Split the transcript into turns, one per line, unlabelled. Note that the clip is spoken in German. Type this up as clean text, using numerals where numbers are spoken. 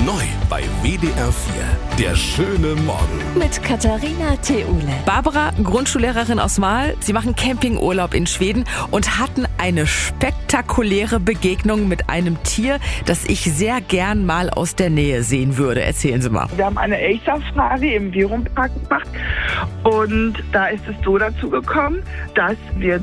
Neu bei WDR 4. Der schöne Morgen.
Mit Katharina Theule.
Barbara, Grundschullehrerin aus Marl, sie machen Campingurlaub in Schweden und hatten eine spektakuläre Begegnung mit einem Tier, das ich sehr gern mal aus der Nähe sehen würde. Erzählen Sie mal.
Wir haben eine Elchsafari im Virumpark gemacht und da ist es so dazu gekommen, dass wir